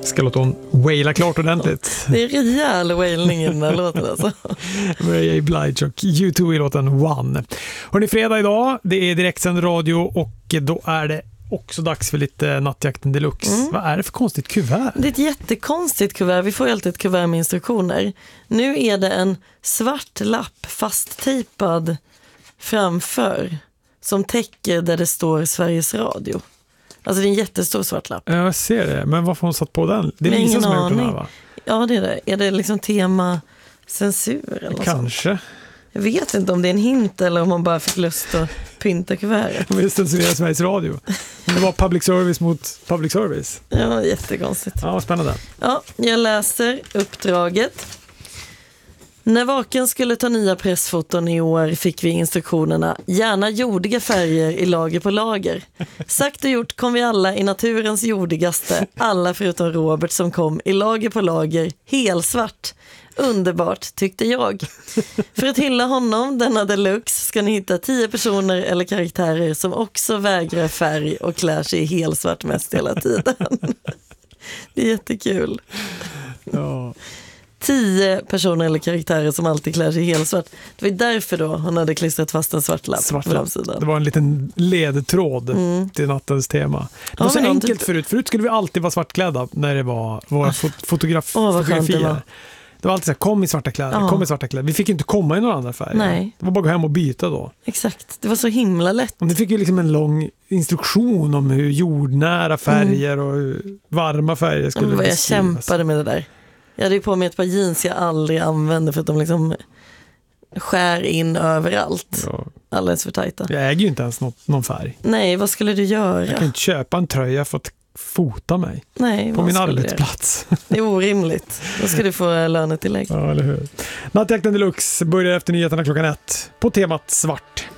Ska låta hon waila klart ordentligt. Det är rejäl wailning i den här låten alltså. Mary J. Blige och U2 i låten One. Hörrni, fredag idag, det är direktsänd radio och då är det också dags för lite Nattjakten Deluxe. Vad är det för konstigt kuvert? Det är ett jättekonstigt kuvert. Vi får ju alltid ett kuvert med instruktioner. Nu är det en svart lapp fasttejpad framför som täcker där det står Sveriges Radio. Alltså det är en jättestor svart lapp. Jag ser det, men varför har hon satt på den? Det är Lisa som har gjort den här, va? Ja, det är det. Är det liksom tema censur eller Kanske. sånt? Jag vet inte om det är en hint eller om man bara fick lust att pynta kuvertet. De vill censurera Sveriges Radio. Det var public service mot public service. Ja, jättekonstigt. Ja, vad spännande. Ja, jag läser uppdraget. När Vaken skulle ta nya pressfoton i år fick vi instruktionerna: gärna jordiga färger i lager på lager. Sagt och gjort kom vi alla i naturens jordigaste, alla förutom Robert som kom i lager på lager, helsvart. Underbart, tyckte jag. För att hylla honom, denna deluxe, ska ni hitta 10 personer eller karaktärer som också vägrar färg och klär sig i helsvart mest hela tiden. Det är jättekul. Ja. 10 personer eller karaktärer som alltid klär sig helt svart. Det var därför då hon hade klistrat fast en svart lapp på framsidan. Det var en liten ledtråd till nattens tema. Det var så enkelt förut. Förut skulle vi alltid vara svartklädda när det var våra fotografier. Det var alltid så här, kom i svarta kläder, kom i svarta kläder. Vi fick inte komma i några andra färger. Nej. Det var bara att gå hem och byta då. Exakt, det var så himla lätt. Och ni fick ju liksom en lång instruktion om hur jordnära färger och hur varma färger skulle beskrivas. Jag kämpade med det där. Jag hade ju på mig ett par jeans jag aldrig använde för att de liksom skär in överallt. Ja. Alldeles för tajta. Jag äger ju inte ens någon färg. Nej, vad skulle du göra? Jag kan inte köpa en tröja för att fota mig. Nej, på min arbetsplats. Det är orimligt. Då ska du få lönetillägg. Ja, eller hur. Nattjakten Deluxe börjar efter nyheterna klockan 1 på temat svart.